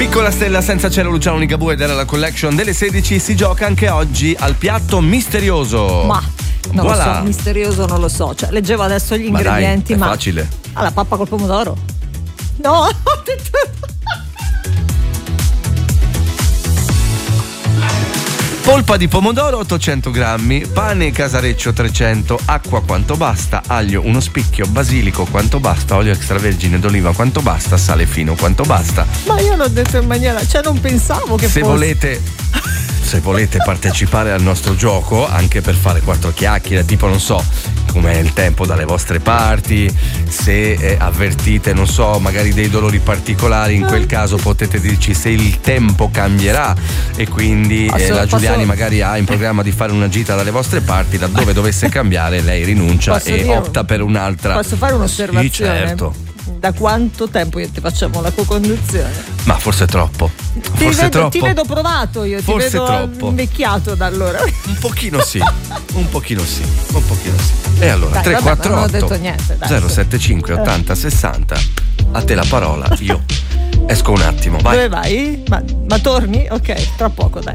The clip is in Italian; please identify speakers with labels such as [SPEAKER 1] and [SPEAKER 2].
[SPEAKER 1] Piccola stella senza cielo, Luciano Ligabue ed era la collection delle 16. Si gioca anche oggi al piatto misterioso.
[SPEAKER 2] Ma non
[SPEAKER 1] voilà.
[SPEAKER 2] lo so, misterioso non lo so. Cioè, leggevo adesso gli ingredienti,
[SPEAKER 1] ma dai, è facile.
[SPEAKER 2] La pappa col pomodoro? No, ho detto.
[SPEAKER 1] Polpa di pomodoro 800 grammi, pane casareccio 300, acqua quanto basta, aglio uno spicchio, basilico quanto basta, olio extravergine d'oliva quanto basta, sale fino quanto basta.
[SPEAKER 2] Ma io l'ho detto in maniera, cioè non pensavo che fosse.
[SPEAKER 1] Se volete partecipare al nostro gioco, anche per fare 4 chiacchiere, tipo non so com'è il tempo dalle vostre parti, se avvertite non so magari dei dolori particolari, in quel caso potete dirci se il tempo cambierà e quindi la Giuliani magari ha in programma di fare una gita dalle vostre parti, laddove dovesse cambiare lei rinuncia opta per un'altra.
[SPEAKER 2] Posso fare un'osservazione?
[SPEAKER 1] Sì, certo.
[SPEAKER 2] Da quanto tempo io ti facciamo la co-conduzione?
[SPEAKER 1] Ma forse è troppo.
[SPEAKER 2] Ti vedo provato io,
[SPEAKER 1] forse
[SPEAKER 2] ti vedo
[SPEAKER 1] troppo.
[SPEAKER 2] Invecchiato da allora.
[SPEAKER 1] Un pochino sì. E allora
[SPEAKER 2] dai,
[SPEAKER 1] 348
[SPEAKER 2] non ho detto niente, dai,
[SPEAKER 1] 075 80 60. A te la parola, io esco un attimo, vai.
[SPEAKER 2] Dove vai? Ma torni? Ok, tra poco, dai.